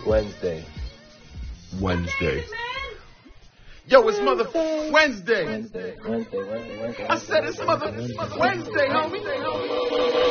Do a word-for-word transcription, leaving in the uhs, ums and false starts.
Wednesday. Wednesday. Yo, it's mother Wednesday. Wednesday. Wednesday. Wednesday. Wednesday. I said it's mother Wednesday, homie.